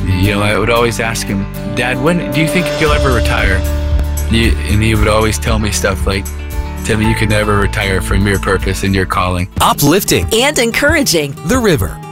I would always ask him, Dad, when do you think you'll ever retire? And he would always tell me stuff like, Timmy, you can never retire from your purpose and your calling. Uplifting and encouraging. The River.